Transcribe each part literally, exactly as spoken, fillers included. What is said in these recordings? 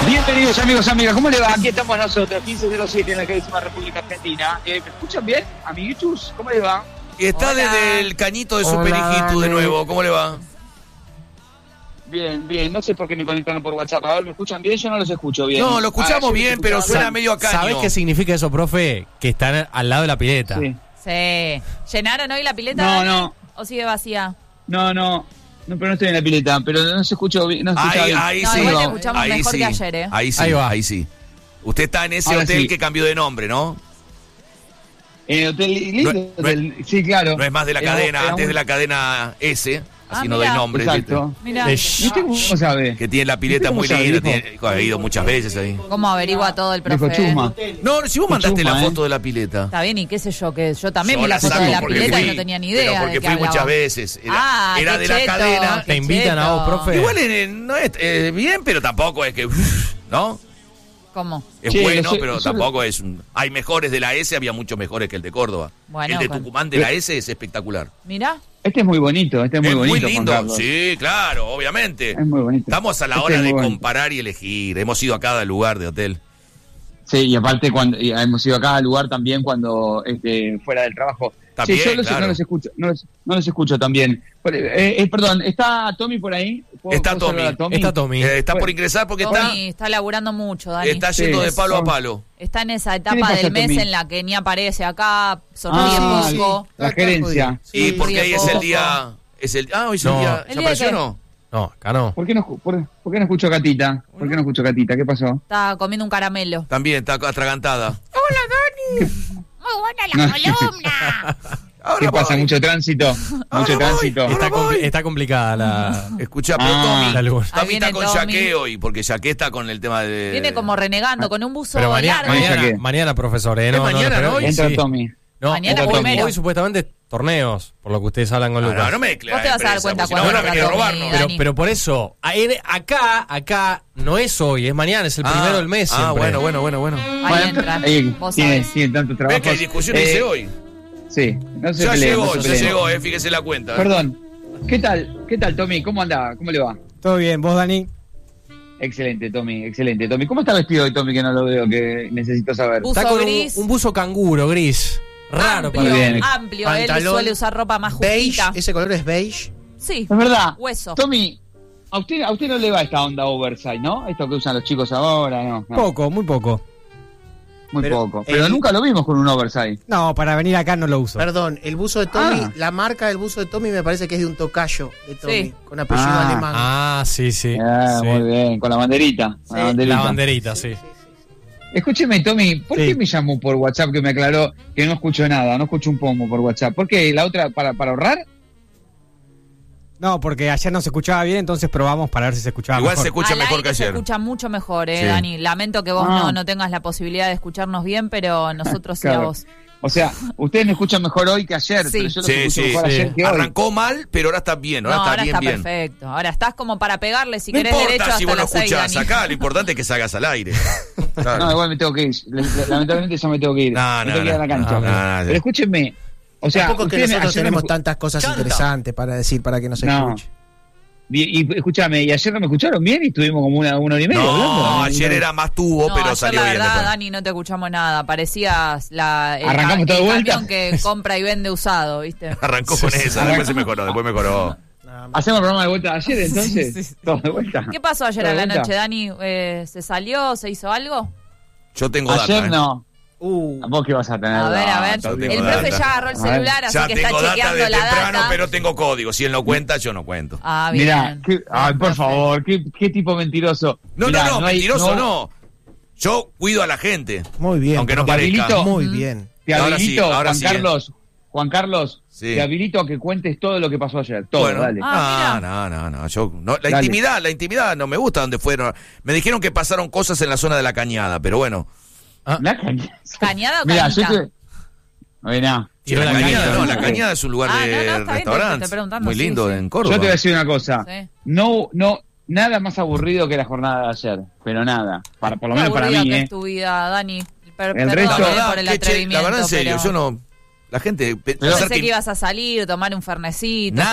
Bienvenidos amigos, amigas, ¿cómo le va? Aquí estamos nosotros, quince cero siete en la carísima República Argentina. Eh, ¿Me escuchan bien, amiguitos? ¿Cómo le va? Y está Hola. Desde el cañito de Super Hijitu de nuevo, ¿cómo le va? Bien, bien, no sé por qué me conectaron por WhatsApp. A ver, ¿me escuchan bien? Yo no los escucho bien. No, lo escuchamos ah, bien, pero suena bien. medio a caño. ¿Sabés qué significa eso, profe? Que están al lado de la pileta. Sí. Sí. ¿Llenaron hoy la pileta? No, Dani? no. ¿O sigue vacía? No, no. No, pero no estoy en la pileta, pero no se escucha bien. No se escucha ahí, bien. ahí no, sí. igual te escuchamos ahí mejor sí. que ayer, ¿eh? Ahí sí, ahí va. Ahí sí. Usted está en ese Ahora hotel sí. que cambió de nombre, ¿no? En el hotel lindo, No, hotel, sí, claro. No es más de la Era- cadena, era antes un- de la cadena S, así Ah, no mirá. doy nombre. Exacto. Mirá. Eh, ¿Viste cómo sabe? Que tiene la pileta ¿Viste muy cómo sabe, linda, viejo? tiene, ha ido muchas veces ahí. ¿Cómo averigua todo el Dijo profe? chusma. No, si vos Qué mandaste chusma, la ¿eh? foto de la pileta. Está bien, y qué sé yo, que yo también Yo vi la la foto saco de la porque pileta fui, y no tenía ni idea. Pero de porque qué fui muchas hablaba. veces. Era, Ah, era qué de la cheto, cadena. qué Te invitan a vos, cheto. profe. Igual eh, no es eh, bien, pero tampoco es que. ¿No? ¿Cómo? Es Sí, bueno, no sé, pero yo- tampoco es un... Hay mejores de la S, había muchos mejores que el de Córdoba. Bueno, el de con- Tucumán de la S es espectacular. Mirá. Este es muy bonito, este es muy es bonito. muy Juan lindo, Carlos. sí, claro, obviamente. Es muy bonito. Estamos a la Este hora es de muy bonito. comparar y elegir. Hemos ido a cada lugar de hotel. Sí, y aparte cuando y hemos ido a cada lugar también cuando este, fuera del trabajo. También, sí, yo los, claro. no los escucho, no los, no los escucho también. Eh, eh, perdón, ¿está Tommy por ahí? ¿Puedo- Está puedo Tommy. saludar a Está Tommy. Eh, está Bueno. por ingresar porque está, Tommy está laburando mucho, Dani. está yendo Sí, de palo a eso. palo. Está en esa le etapa pasa del a mes Tommy? en la que ni aparece acá, sonríe Ah, poco. sí, la gerencia. Y Sí, porque ahí es el poco. día... Es el, ah, hoy es No. el día... ¿El ¿Ya día apareció qué? o no? No, acá no. ¿Por qué no, escu- por, por qué no escucho a Catita? ¿Por qué no escucho a Catita? ¿Qué pasó? Está comiendo un caramelo. También está atragantada. Muy buena la columna. Ahora ¿Qué pasa? voy. ¿Mucho tránsito? ¿Mucho voy. tránsito? Ahora Está, voy. compli- está complicada la... Escuchá, pero Ah. Tommy, La luz. Tommy Ahí está viene con Tommy. Jaque hoy, porque Jaque está con el tema de... Viene como renegando con un buzo Pero mañana, largo. mañana- mañana, mañana, profesor. Eh, ¿Es no, mañana, pero no? hoy Entra sí. Tommy. No, Mañana hoy, primero. hoy supuestamente torneos, por lo que ustedes hablan con No, Lucas. no, no me declares, Vos te vas a dar presa, cuenta porque si no cuando van a venir a entra Tommy, robarnos. Pero, Dani. pero por eso, a- en- acá, acá no es hoy, es mañana, es el primero del mes Ah, siempre. bueno, bueno, bueno, bueno. Ahí Bueno, entra. ahí Vos tiene, sabés. tiene tantos ¿Ves trabajos. que hay discusión Eh, dice hoy? Sí, no se Ya peleen, llegó, no se ya peleen. llegó, eh, fíjese la cuenta. Perdón. ¿Qué tal? ¿Qué tal, Tommy? ¿Cómo anda? ¿Cómo le va? Todo bien, ¿vos, Dani? Excelente, Tommy, excelente, Tommy. ¿Cómo está vestido hoy, Tommy, que no lo veo, que necesito saber? Buzo Está con un, gris. un buzo canguro gris. Raro amplio, Muy para bien. amplio. Él Pantalón suele usar ropa más Beige, justita. ese color es beige. Sí, Es verdad. hueso. Tommy, a usted, a usted no le va esta onda oversize, ¿no? Esto que usan los chicos ahora, no. no, Poco, muy poco. muy pero poco. Pero el- nunca lo vimos con un oversize. No, para venir acá no lo uso. Perdón, el buzo de Tommy, Ah. la marca del buzo de Tommy me parece que es de un tocayo de Tommy, Sí. con apellido Ah. alemán. Ah, sí, sí. Ah, sí. muy bien, con la banderita. Sí, la banderita. La banderita, sí. Escúcheme, Tommy, ¿por Sí. qué me llamó por WhatsApp que me aclaró que no escucho nada, no escucho un pomo por WhatsApp? ¿Por qué? ¿La otra para, para ahorrar? No, porque ayer no se escuchaba bien, entonces probamos para ver si se escuchaba Igual mejor. se escucha Al mejor aire que se ayer. escucha mucho mejor, eh, Sí. Dani. Lamento que vos Ah. no, no tengas la posibilidad de escucharnos bien, pero nosotros sí a Claro. vos. O sea, ustedes me escuchan mejor hoy que ayer, Sí. pero yo los Sí, escucho sí, mejor sí. ayer que hoy. Arrancó mal, pero ahora está bien, ahora no, está ahora bien, está bien. perfecto. Ahora estás como para pegarle si No querés derecho importa hasta si vos no las seis, escuchás Dani. acá, lo importante es que salgas al aire. Claro. No, igual me tengo que ir. Le- le- Lamentablemente ya me tengo que ir. No, me no, tengo que ir a la no, cancha. no, no, no. Pero escúchenme. O sea, Tampoco es que ustedes nosotros ayer no tenemos me- tantas cosas Canta. interesantes para decir para que no se No. escuche. Y, y escúchame, ¿y ayer no me escucharon bien? Y estuvimos como una, una hora y media No, hablando. ayer era más tubo, No, pero ayer salió la bien verdad, después. Dani, no te escuchamos nada. Parecías la, el, ¿Arrancamos ca- todo de el vuelta? camión que compra y vende usado, ¿viste? Arrancó con esa, después se mejoró, después mejoró. Hacemos el programa de vuelta de ayer, entonces. Sí, sí. Todo de vuelta. ¿Qué pasó ayer ¿Todo a de la vuelta? noche, Dani? Eh, ¿Se salió? ¿Se hizo algo? Yo tengo Ayer data, ¿eh? no. Uh, ¿Vos qué vas a tener? A ver, a ver. data? yo tengo El data. profe ya agarró el A ver. celular, así Ya que está tengo data chequeando de la temprano, data. pero tengo código. Si él no cuenta, yo no cuento. Ah, bien. Mirá, qué- ay, por favor, qué, qué tipo mentiroso. No, Mirá, no, no, hay- mentiroso no. Yo cuido a la gente, muy bien. aunque no Te parezca. habilito. Muy Mm. bien. Te Ahora sí, habilito, ahora Juan sí, eh. Carlos. Juan Carlos, Sí. te habilito a que cuentes todo lo que pasó ayer. Todo, Bueno, dale. Ah, no, no, no, no, yo, no, la Dale. intimidad, la intimidad, no me gusta donde fueron. Me dijeron que pasaron cosas en la zona de la Cañada, pero bueno. La cañada. ¿Cañada o Mirá, yo cañita? te... Mirá, Sí, Tiró la, la Cañada, cañada. no, la Cañada es un lugar Ah, de no, no, está bien, te- te restaurantes estoy preguntando, muy sí, lindo sí. en yo Córdoba. te voy a decir una cosa. Sí. No, no, nada más aburrido que la jornada de ayer, pero nada. Para, por lo Qué menos para aburrida mí, que ¿eh? es tu vida, Dani. Per- El perdón, resto- La eh, verdad, por el que, che, atrevimiento. la verdad, en serio, pero yo no. La gente. pe- Pero- pensar Pensé que- que ibas a salir, tomar un fernecito, Nada, ni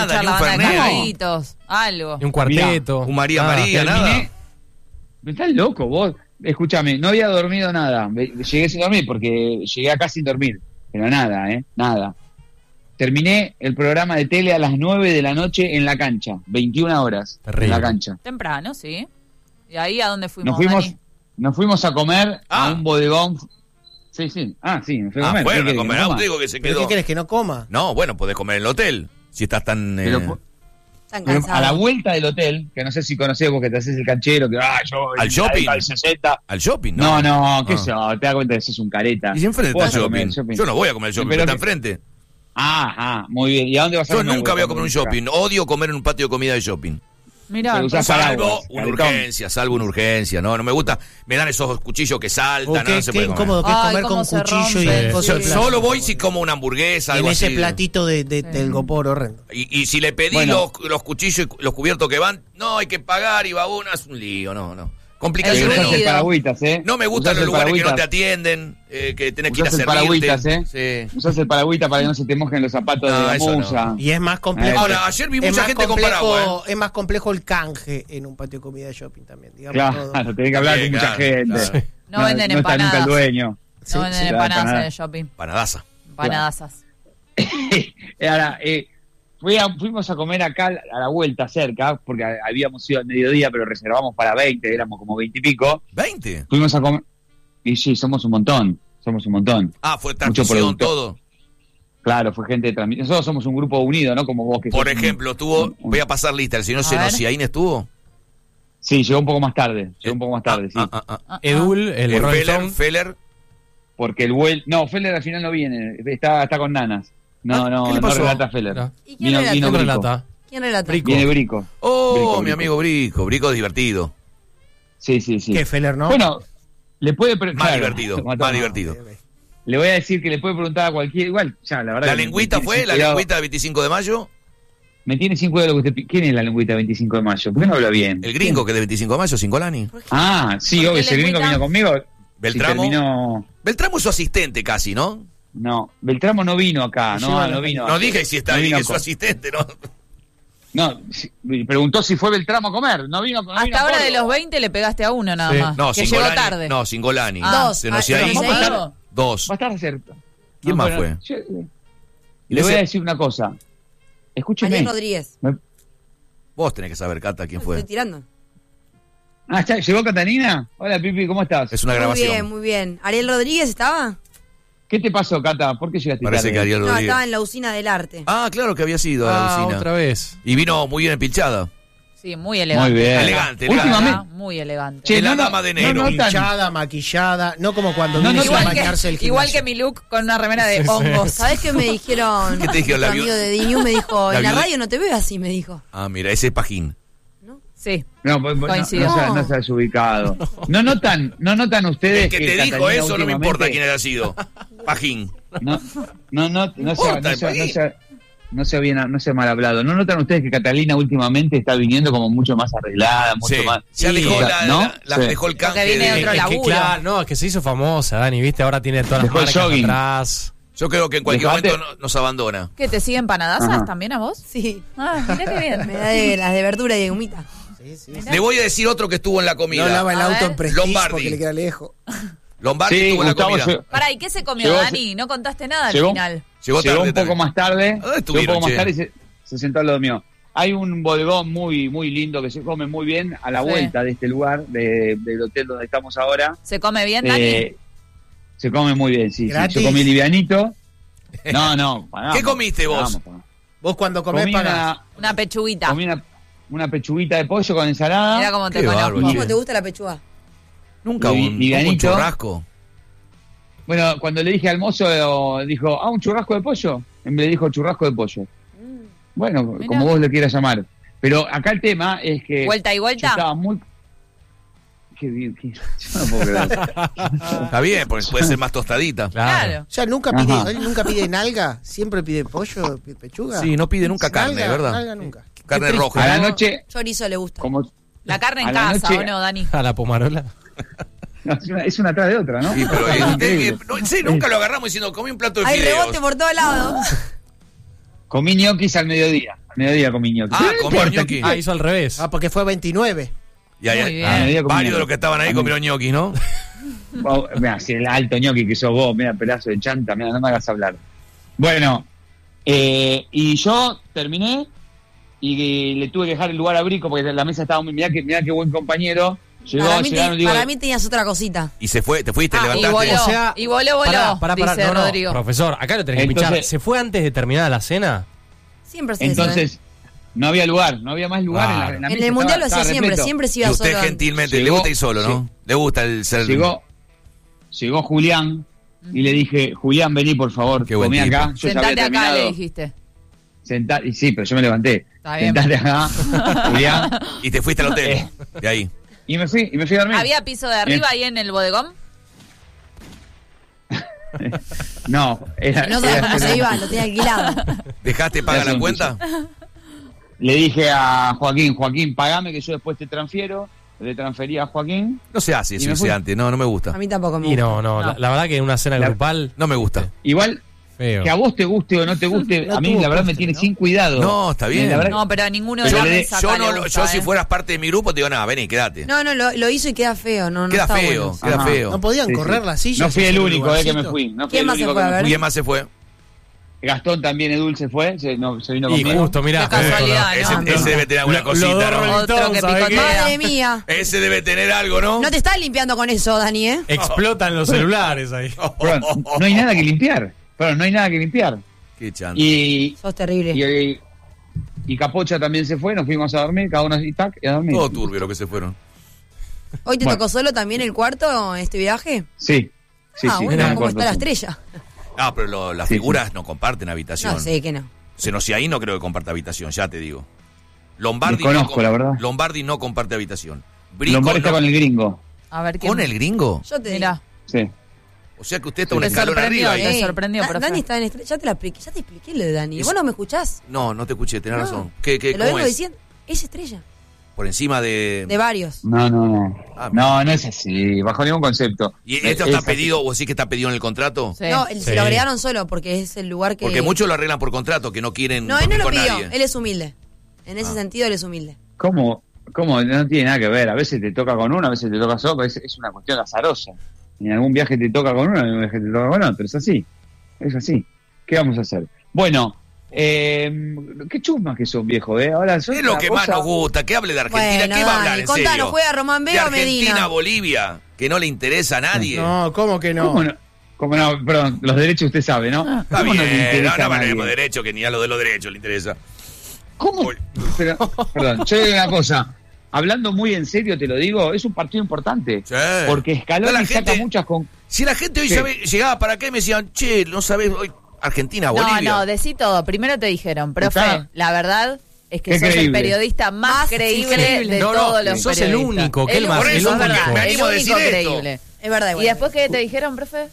escuchar la un banda de fernet. Carlitos, algo. Y un cuarteto. Un María Ah, María, terminé- nada. Estás loco vos. Escúchame, no había dormido nada. Llegué sin dormir porque llegué acá sin dormir. Pero nada, ¿eh? Nada. Terminé el programa de tele a las nueve de la noche en la cancha. veintiuna horas Terrible. en la cancha. Temprano, sí. ¿Y ahí a dónde fuimos, Nos fuimos, Dani? nos fuimos a comer Ah. a un bodegón. Sí, sí. Ah, sí, me fui a Ah, comer. fueron ¿Qué a querés que comer. no Ah, coma? te digo que se ¿Pero quedó. qué querés que no coma? No, bueno, podés comer en el hotel. Si estás tan. eh, Pero, Están pero cansados. a la vuelta del hotel, que no sé si conocés vos que te haces el canchero, que ah, yo ¿Al en la shopping? década del sesenta. Al shopping, No, ¿no? no, qué Ah. sé yo, te das cuenta que sos un careta. Y si enfrente Vos está el vas a comer shopping. el Yo no voy a comer el shopping, Pero está que- enfrente. Ah, ah, muy bien. ¿Y a dónde vas a Yo comer? nunca voy a comer un acá? shopping. Odio comer en un patio de comida de shopping. Mirá, Pero usás Salvo paraguas, una caretón. urgencia, salvo una urgencia. No, no me gusta. Me dan esos cuchillos que O saltan. qué, no, no se qué puede comer. incómodo que es Ay, comer cómo con se cuchillo y rompe, el coso sí. de Yo plástico. solo voy si como una hamburguesa, En algo ese así. platito de, de- del gopor horrendo. Y, y si le pedí Bueno. los, los cuchillos y los cubiertos que van, no, hay que pagar y va una, es un lío, no, no. Pero Complicaciones El usás no. el ruido. paragüitas, ¿eh? No me gustan Usás los el lugares que no te paragüitas. atienden, eh, que tenés que ir a Usás el servirte. paragüitas, ¿eh? Sí. Usás el paragüita para que no se te mojen los zapatos No, de la eso no. musa. Y es más complejo. Ahora, ayer vi es mucha más gente con complejo- paraguas, ¿eh? Es más complejo el canje en un patio de comida de shopping también, digamos todo. Claro, tenés que hablar Bien, con mucha claro, gente. claro. No venden no está nunca el empanadas. dueño. Sí, No venden sí, claro, empanadas en empanadas. el shopping. Panadaza. Empanadasas. Ahora, eh, fui a- fuimos a comer acá a la vuelta cerca, porque habíamos ido al mediodía, pero reservamos para veinte, éramos como veinte y pico. ¿veinte? Fuimos a comer. Y sí, somos un montón. Somos un montón. Ah, fue Mucho transmisión, producto. todo. Claro, fue gente de transmisión. Nosotros somos un grupo unido, ¿no? Como vos que Por sos un- ejemplo, estuvo, un- voy a pasar lista, el señor A ver. Senosiaín estuvo. Sí, llegó un poco más tarde. Llegó un poco más tarde, sí. Ah, ah, ah. Ah, Edul, el El Rolling Feller, Stone. Feller. Porque el vuel... No, Feller al final no viene. Está, está con nanas. No, Ah, no, ¿qué le no pasó? relata Feller. Mira. ¿Y quién Vino, relata? vino ¿Quién Brico. relata? ¿Quién relata? Brico. Viene Brico. Oh, Brico, mi Brico. amigo Brico. Brico es divertido. Sí, sí, sí. ¿Qué, Feller, no? Bueno, le puede... pre- Más claro, divertido, mató. más divertido. Ok, ok. Le voy a decir que le puede preguntar a cualquier... Igual, ya, la verdad... ¿La que me- lengüita me tiene fue? sin ¿La cuidado. lengüita del veinticinco de mayo? Me tiene sin cuidado lo que usted... ¿Quién es la lengüita del veinticinco de mayo? ¿Por qué no habla bien? El gringo que es del veinticinco de mayo, Singolani. Ah, sí, ¿Por qué obvio, ese gringo que lengüita? vino conmigo... Beltramo. Si terminó... Beltramo es su asistente casi, ¿no? No, Beltramo no vino acá, no, no vino. No dije si está No bien, vino que es su con- asistente, ¿no? No, si- preguntó si fue Beltramo a comer, no vino. No vino Hasta a ahora de Córdoba. los veinte le pegaste a uno nada Sí. más. No, que llegó Singolani. tarde. No, Singolani. Ah. Dos. Senosiaín. Ah, ¿En serio? Dos. Va a estar cerca. ¿Quién más fue? yo- Y le voy ese- a decir una cosa. Escúcheme. Ariel Rodríguez. Me- Vos tenés que saber, Cata, quién fue. Estoy tirando. Ah, ¿está- ¿llegó Catalina? Hola, Pipi, ¿cómo estás? Es una Muy grabación. bien, muy bien. ¿Ariel Rodríguez estaba? ¿Qué te pasó, Cata? ¿Por qué llegaste Parece tarde? que Ariel No, Rodríguez. estaba en la usina del arte. Ah, claro que había sido a la Ah, usina. otra vez. Y vino muy bien empilchada. Sí, muy elegante. Muy bien. Elegante, La elegante. verdad, Últimamente- Muy elegante. Che, Es la no, no, dama de no, enero. no tan- Hinchada, maquillada, no como cuando No, vino no, a igual, bañarse el que, igual gimnasio. que mi look con una remera de hongos. ¿Sabés qué me dijeron? ¿Qué te dijeron? La Nuestro viu- amigo de D-News me dijo, La en la viuda- radio no te veo así, me dijo. Ah, mira, ese es Pajín. Sí. No, pues, pues, no, Coincido. no, se- no se ha ubicado. No notan, no notan ustedes El que te dijo Catalina eso no me importa últimamente- quién haya sido. Pajín. No, no, no, no, se, importa, no, se, el no, se, no se bien, no se mal hablado. ¿No notan ustedes que Catalina últimamente está viniendo como mucho más arreglada, mucho Sí. más? Ya Sí, dejó la, ¿no? la- la- Sí. dejó el canje viene de- otro Es que, laburo. claro, no, es que se hizo famosa, Dani, ¿viste? Ahora tiene todas las Dejó el marcas jogging. atrás. Yo creo que en cualquier Dejate- momento no- nos abandona. ¿Qué, te siguen panadasas Ajá. también a vos? Sí. Ah, mirá qué bien. Me da de las de verdura y de humita. Sí, sí. Le voy a decir otro que estuvo en la No comida. lava el A auto ver. en Prestige Lombardi. porque le queda lejos. Lombardi Sí, estuvo en la Gustavo comida. llegó, Pará, ¿y qué se comió, Llegó- Dani? No contaste nada al llegó- final. Llegó llegó tarde un poco también. más tarde. ¿A dónde Llegó un estuvieron, poco más che? tarde y se, se sentó al lado mío. Hay un bodegón muy muy lindo que se come muy bien a la Sí. vuelta de este lugar, de- del hotel donde estamos ahora. ¿Se come bien, Dani? Eh, se come muy bien, sí. sí. ¿Gratis? Yo comí livianito. No, no. pagamos, ¿Qué comiste vos? pagamos, pagamos. Vos cuando comés Comí pagás. una, Una pechuguita. comí una, una pechuguita de pollo con ensalada. Mira cómo te Qué conozco. bárbaro, ¿Cómo che. te gusta la pechuga? Nunca Livi- un, un livianito. churrasco. Bueno, cuando le dije al mozo, dijo, ah, un churrasco de pollo. En vez le dijo churrasco de pollo. Bueno, Mirá. como vos le quieras llamar. Pero acá el tema es que... ¿Vuelta y yo vuelta? estaba muy... Qué bien, qué- yo no puedo creer. Está bien, porque puede ser más tostadita. Claro. O sea, nunca pide, Ajá. él nunca pide nalga, siempre pide pollo, pide pechuga. Sí, no pide nunca carne, Nalga, ¿verdad? Nalga nunca. Carne A roja. la ¿no? noche, Chorizo le gusta. como... La carne en A la casa, noche- ¿o no, Dani? A la pomarola. No, es, una, es una atrás de otra, ¿no? Sí, pero Es eh, increíble. eh, no, en serio, nunca lo agarramos diciendo, comí un plato de Hay fideos. rebote por todos lados. Comí ñoquis al mediodía. Al mediodía comí ñoquis. Ah, Pero no comió importa, ñoqui. Ah, hizo al revés. Ah, porque fue veintinueve. Y hay, Muy bien. Ah, me dio como varios de miedo. los que estaban ahí comieron ñoquis, ¿no? Oh, mira, si el alto ñoqui que sos vos, mira, pedazo de chanta, mira, no me hagas hablar. Bueno, eh, y yo terminé y le tuve que dejar el lugar a Brico porque la mesa estaba muy. Mirá que, mirá qué buen compañero. Llegó, Para mí, llegaron, te- digo, para mí tenías otra cosita. Y se fue, te fuiste, Ah, y levantaste. voló, O sea, y voló, voló, Pará, pará, pará, dice no, no, Rodrigo. profesor, acá lo tenés que Entonces- pinchar. ¿Se fue antes de terminar la cena? Siempre se eso, ¿eh? entonces, no había lugar, no había más lugar en la, Claro. en la En mesa, el mundial lo estaba- hacía estaba siempre, repleto. siempre se Y iba usted solo. gentilmente, le Llegó- gusta ir solo, ¿no? sí. Le gusta el ser... Llegó, llegó Julián y le dije, Julián, vení por favor, Qué buen comí tipo. acá. Yo ya había Sentate acá, terminado. le dijiste. Sentá- y sí, pero yo me levanté. Está bien. Sentate acá, Julián. Y te fuiste al hotel. Eh. De ahí. Y me fui, y me fui a dormir. ¿Había piso de arriba ahí en el bodegón? No, era, No sabía era- cómo se iba, lo tenía alquilado. ¿Dejaste pagar Gracias, la cuenta? Le dije a Joaquín, Joaquín, pagame que yo después te transfiero. Le transferí a Joaquín. No se hace Y eso, me dice fui. antes. No, no me gusta. A mí tampoco me Y gusta. no, no, La, la verdad que en una cena La- grupal, No me gusta. Igual, feo. que a vos te guste o no te guste, No a mí tuvo la verdad me postre, tiene ¿no? sin cuidado. No, está bien. La verdad- No, pero a ninguno de Pero la le- mesa Yo, acá no, le lo- gusta, yo si ¿eh? fueras parte de mi grupo, te digo, nada, vení, quédate. No, no, lo, lo hizo y queda feo. No, no Queda está feo, bueno. queda Ajá. feo. No podían Sí, correr sí. las sillas. No fui el hacer un único eh, que me lugarcito. fui. No fui ¿Quién el más se único fue? que A me ver. fui. ¿Quién más se fue? Gastón también, Edul se fue, se, no, se vino Y conmigo. justo, mirá. Qué casualidad, Ese, ¿no? ese debe tener alguna Lo- cosita, los dos ¿no? Rolling Otro Stones, que ¿sabés qué? picotea. Madre mía. Ese debe tener algo, ¿no? No te estás limpiando con eso, Dani, ¿eh? Explotan los celulares ahí. Perdón, no hay nada que limpiar. Perdón, no hay nada que limpiar. Qué chanta. Y, Sos terrible. y, y Capocha también se fue, nos fuimos a dormir, cada uno así, tac, y a dormir. Todo turbio lo que se fueron. ¿Hoy te Bueno. tocó solo también el cuarto en este viaje? Sí, sí, ah, sí. bueno, en el ¿cómo cuarto, está la sí. estrella? Ah, pero lo- las Sí, figuras no comparten habitación. No sé que no. Senosiaí no creo que comparte habitación, ya te digo. Lombardi, Desconozco, no, com- la verdad. Lombardi no comparte habitación. Brico Lombardi está no- con el gringo. A ver quién. ¿Con el gringo? Yo te Mirá, Sí. O sea que usted está un Te escalón sorprendió, arriba. ahí. te sorprendió, Da- profe. Dani está en estrella. Ya te la expliqué, ya te expliqué lo de Dani. Es- ¿Vos no me escuchás? No, no te escuché, tenés No. razón. ¿Qué, qué, Te lo ¿Cómo vengo es? diciendo. Es estrella. Por encima de... De varios. No, no, no. Ah, No, no es así, bajo ningún concepto. ¿Y Es- esto es está así. pedido, o sí que está pedido en el contrato? Sí. No, se Sí. lo agregaron solo porque es el lugar que. Porque muchos lo arreglan por contrato, que no quieren No, él no dormir lo con pidió. nadie. Él es humilde. En ese Ah. sentido, él es humilde. ¿Cómo? ¿Cómo? No tiene nada que ver. A veces te toca con uno, a veces te toca solo. Es, es una cuestión azarosa. En algún viaje te toca con uno, en algún viaje te toca con otro. Es así. Es así. ¿Qué vamos a hacer? Bueno, eh, qué chusmas que son, viejo, ¿eh? Ahora son Es lo otra que más cosa. nos gusta, que hable de Argentina. Bueno, ¿Qué va a Dani, hablar en contanos, serio? ¿juega Román De Vega o Argentina, Medina? Bolivia, que no le interesa a nadie. No, ¿cómo que no? ¿Cómo no? ¿Cómo no? Perdón, los derechos usted sabe, ¿no? Está ¿Cómo bien, no le interesa no, a no nadie? tenemos derecho, que ni a lo de los derechos le interesa. ¿Cómo? Uy. Pero, perdón, yo digo una cosa. Hablando muy en serio, te lo digo, es un partido importante. Sí. Porque No, Scaloni la saca gente- muchas con... Si la gente hoy Sí. sabe- llegaba para acá y me decían, che, no sabés, hoy Argentina, Bolivia. No, no, decí todo. Primero te dijeron, profe, Está- la verdad es que Qué sos el creíble. periodista más, Más creíble increíble. de No, no, todos los sos el periodistas. único, que el el más- Por único, eso, es porque verdad, me el animo a único decir esto. creíble. Es verdad, ¿Y igual. después qué te dijeron, profe?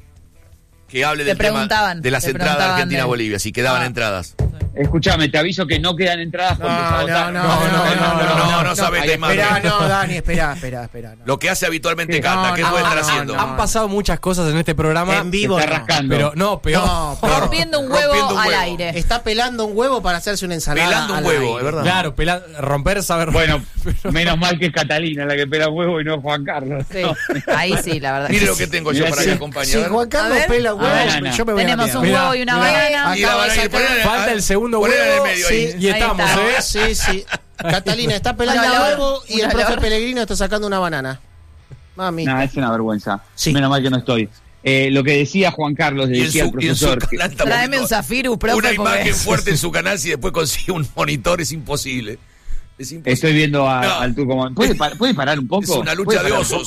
Que hable Te del tema preguntaban, de las te entradas preguntaban Argentina-Bolivia, de- si quedaban Ah. entradas. Escuchame, te aviso que no quedan entradas porque se No, agotaron. no, no, no, no, no, no, no sabés Ahí de más. Esperá, no, Dani, esperá, esperá, esperá. no. Lo que hace habitualmente Sí. Cata, No, ¿qué no, puede estar no, haciendo? no. Han pasado muchas cosas en este programa. En vivo Está no. rascando. Pero no, peor. No, peor. Rompiendo un huevo Rompiendo un al huevo. aire. Está pelando un huevo para hacerse una ensalada. Pelando un al huevo, aire. es verdad. Claro, pela- romper, saber. Bueno, menos mal que es Catalina la que pela huevo y no Juan Carlos. Sí, No. ahí sí, la verdad. Mire que lo sí. que tengo yo Mira, para sí. que acompañe. Si a ver. Juan Carlos A ver. pela huevo, banana. yo me voy Tenemos a un la mierda. huevo y una Mirá, banana. Y la Acabo de banana, y sacar- ponele- Falta el segundo ponele en el huevo. medio Sí, ahí. Y Ahí estamos, está. ¿eh? Sí, sí. Catalina está pelando Un un olor, huevo y un el profe olor. Pellegrino está sacando una banana. Mami. No, es una vergüenza. Sí. Menos mal que no estoy. Eh, lo que decía Juan Carlos, le Y en decía su, al y en su profesor. que- canal está Tráeme poniendo un Zafirus, profe, Una porque- imagen fuerte en su canal, si después consigue un monitor es imposible. Es imposible. Estoy viendo a- No. al Tucumán. ¿Puede, pa- ¿Puede parar un poco? Es una lucha ¿Puede de parar un osos.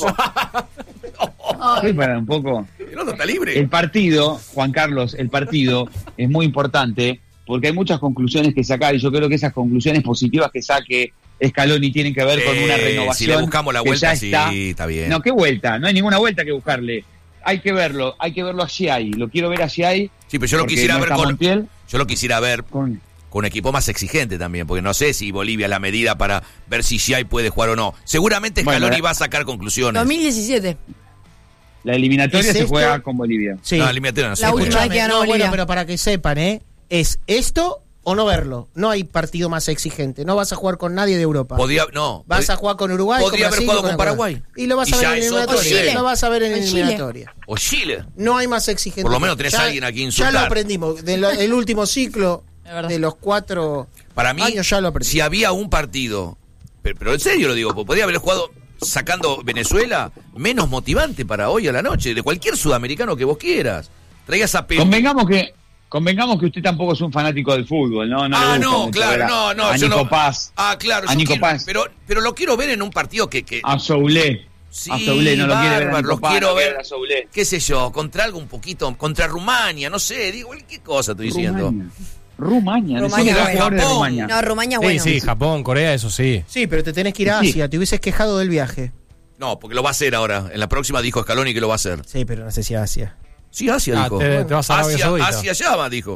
poco? ¿Puede parar un poco? El otro está libre. El partido, Juan Carlos, el partido es muy importante porque hay muchas conclusiones que sacar y yo creo que esas conclusiones positivas que saque Scaloni tienen que ver con Eh, una si renovación. le buscamos la que vuelta, ya sí, está. está bien. No, ¿qué vuelta? No hay ninguna vuelta que buscarle. Hay que verlo, hay que verlo a Giai. Lo quiero ver a Giai. Sí, pero yo lo porque quisiera no ver está con. Montiel, Yo lo quisiera ver con- con un equipo más exigente también, porque no sé si Bolivia es la medida para ver si Giai puede jugar o no. Seguramente Bueno, Scaloni eh. va a sacar conclusiones. dos mil diecisiete. La eliminatoria ¿Es se esto? juega con Bolivia. Sí. No, eliminatoria no sé. La última escucha. vez que ganó no, bueno, Bolivia. pero para que sepan, ¿eh? Es esto o no verlo. No hay partido más exigente. No vas a jugar con nadie de Europa. Podía, no. Vas a jugar con Uruguay, podría con haber Brasil, jugado con con Paraguay. Y lo vas Y a ver ya en es otro eliminatoria. nivel. Lo vas a ver en O Chile. eliminatoria. O Chile. No hay más exigente. Por lo menos que- tenés ya- a alguien a quien Ya insultar. lo aprendimos. Del el último ciclo Es verdad. de los cuatro Para mí, años ya lo aprendimos. si había un partido, pero, pero en serio lo digo, podría haber jugado sacando Venezuela menos motivante para hoy a la noche, de cualquier sudamericano que vos quieras. Traigas a Perú. Convengamos que convengamos que usted tampoco es un fanático del fútbol, ¿no? no ah, le gusta no, mucho claro, ver a- no, no, a yo Nico no. Paz, Ah, claro, a yo Nico quiero- Paz. pero, pero lo quiero ver en un partido que, que a Soulé. sí, a Soulé, no lo quiere ver a bárbaro, Nico los Paz, quiero no quiere ver, a Soulé. qué sé yo, contra algo un poquito, contra Rumania, no sé, digo, ¿qué cosa estoy diciendo? Rumania. Rumania, Rumania, decime dos bueno. jugadores de Japón. Rumania. No, Rumania es Sí, bueno. sí, Japón, Corea, eso sí. Sí, pero te tenés que ir a Sí. Asia. Te hubieses quejado del viaje. No, porque lo va a hacer ahora. En la próxima dijo Scaloni que lo va a hacer. Sí, pero no sé si a Asia. Sí, Asia Ah, dijo. te, te vas a Arabia Asia, Saudita. Asia llama, dijo.